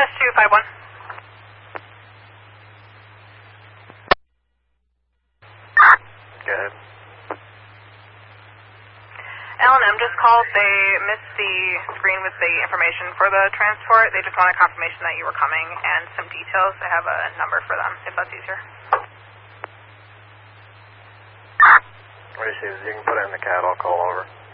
MS251. Go ahead. L&M just called. They missed the screen with the information for the transport. They just wanted confirmation that you were coming and some details. I have a number for them, if that's easier. What do you see? You can put it in the cat. I'll call over.